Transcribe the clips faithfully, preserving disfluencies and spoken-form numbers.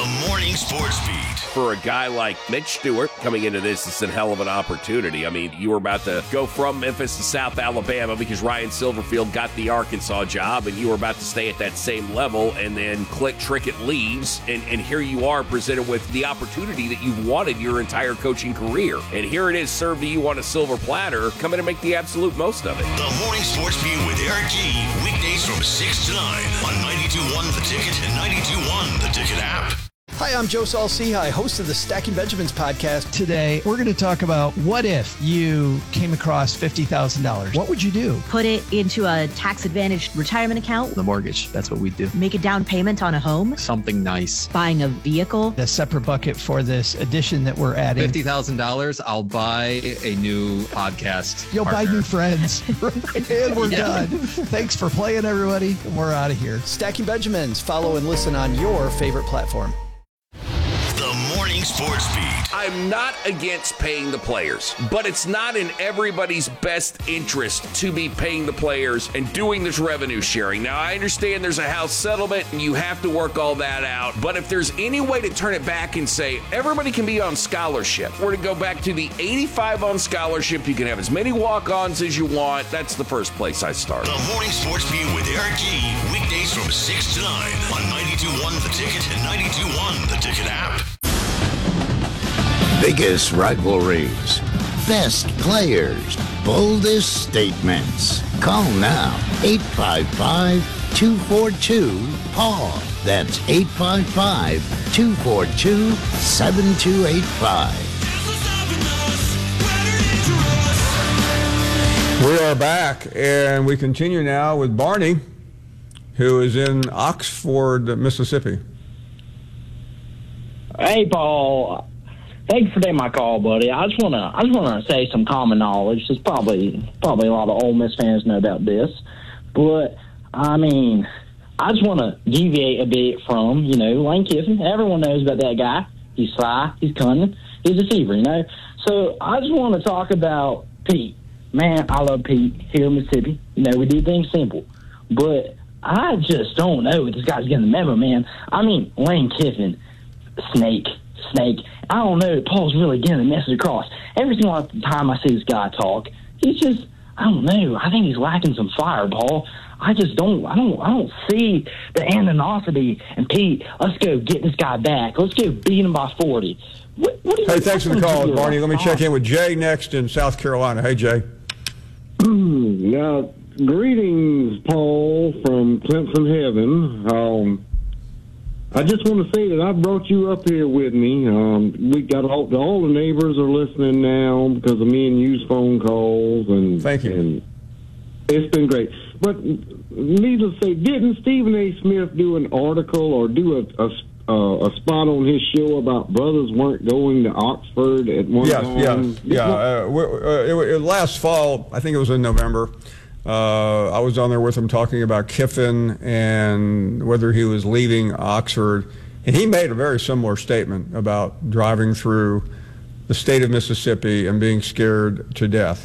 The Morning Sports Beat. For a guy like Mitch Stewart coming into this, it's a hell of an opportunity. I mean, you were about to go from Memphis to South Alabama because Ryan Silverfield got the Arkansas job, and you were about to stay at that same level, and then Clint Trickett leaves, and, and here you are presented with the opportunity that you've wanted your entire coaching career. And here it is served to you on a silver platter. Come in and make the absolute most of it. The Morning Sports Beat with Eric G. Weekdays from six to nine on ninety-two point one The Ticket and ninety-two point one The Ticket app. Hi, I'm Joe Saul-Sehy, host of the Stacking Benjamins podcast. Today, we're going to talk about what if you came across fifty thousand dollars? What would you do? Put it into a tax-advantaged retirement account. The mortgage, that's what we do. Make a down payment on a home. Something nice. Buying a vehicle. A separate bucket for this addition that we're adding. fifty thousand dollars, I'll buy a new podcast You'll partner. buy new friends. And we're Yeah. done. Thanks for playing, everybody. And we're out of here. Stacking Benjamins. Follow and listen on your favorite platform. The Morning Sports Beat. I'm not against paying the players, but it's not in everybody's best interest to be paying the players and doing this revenue sharing. Now, I understand there's a house settlement and you have to work all that out, but if there's any way to turn it back and say everybody can be on scholarship, we're to go back to the eighty-five on scholarship, you can have as many walk-ons as you want, that's the first place I start. The Morning Sports Beat with Eric G. Weekdays from six to nine on ninety-two point one The Ticket and ninety-two point one The Ticket app. Biggest rivalries, best players, boldest statements. Call now, eight five five, two four two, P A W. That's eight five five, two four two, seven two eight five. We are back, and we continue now with Barney, who is in Oxford, Mississippi. Hey, Paul. Thank you for taking my call, buddy. I just want to I just want to say some common knowledge. There's probably probably a lot of Ole Miss fans know about this, but I mean, I just want to deviate a bit from you know Lane Kiffin. Everyone knows about that guy. He's sly. He's cunning. He's a deceiver. You know. So I just want to talk about Pete. Man, I love Pete here in Mississippi. You know, we do things simple, but I just don't know if this guy's getting the memo, man. I mean, Lane Kiffin, snake. Snake. I don't know. Paul's really getting the message across. Every single time I see this guy talk, he's just, I don't know. I think he's lacking some fire, Paul. I just don't, I don't, I don't see the animosity. And Pete, let's go get this guy back. Let's go beat him by forty. What, what do you Hey, thanks for the call, do? Barney. Let me check in with Jay next in South Carolina. Hey, Jay. Now, greetings, Paul, from Clemson Heaven. Um, I just want to say that I brought you up here with me. Um, we got all, all the neighbors are listening now because of me and you's phone calls, and thank you. And it's been great. But needless to say, didn't Stephen A. Smith do an article or do a, a, uh, a spot on his show about brothers weren't going to Oxford at one yes, time? Yes, yeah, uh, we, uh, it, it, last fall, I think it was in November. Uh, I was on there with him talking about Kiffin and whether he was leaving Oxford. And he made a very similar statement about driving through the state of Mississippi and being scared to death.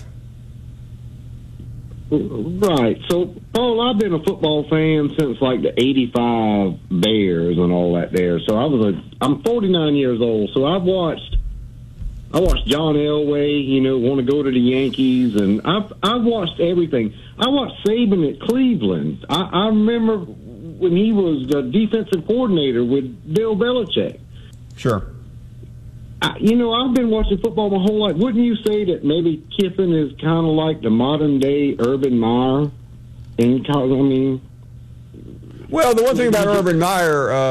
Right. So, Paul, I've been a football fan since like the eighty-five Bears and all that there. So I was a, I'm forty-nine years old. So I've watched I watched John Elway, you know, want to go to the Yankees, and I've I've watched everything. I watched Saban at Cleveland. I, I remember when he was the defensive coordinator with Bill Belichick. Sure. I, you know, I've been watching football my whole life. Wouldn't you say that maybe Kiffin is kind of like the modern day Urban Meyer? And I mean, well, the one thing about Urban Meyer. Uh,